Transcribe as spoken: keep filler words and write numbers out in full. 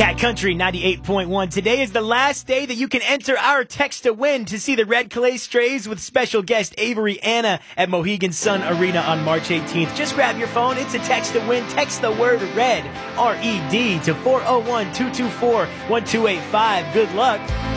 Cat Country ninety-eight point one. Today is the last day that you can enter our Text to Win to see the Red Clay Strays with special guest Avery Anna at Mohegan Sun Arena on March eighteenth. Just grab your phone. It's a Text to Win. Text the word RED, R E D, to four oh one, two two four, one two eight five. Good luck.